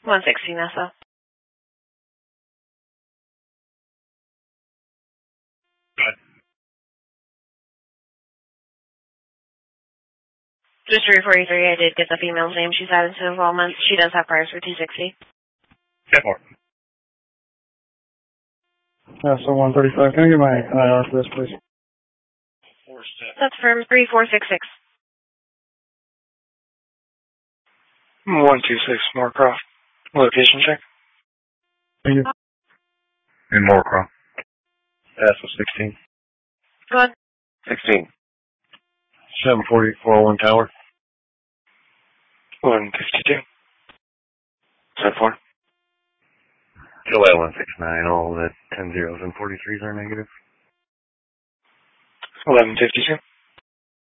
160 Nessa. Just 343, I did get the female's name. She's added to involvement. She does have priors for 260. 10-4. So 135. Can I get my IR for this, please? That's firm 3466. 126 Moorcroft. Location check. Thank you. In Moorcroft. That's 16. Go ahead. 16. 740, 401 Tower. 152. 74. July 169, all the 10 zeros and 43s are negative. 1152.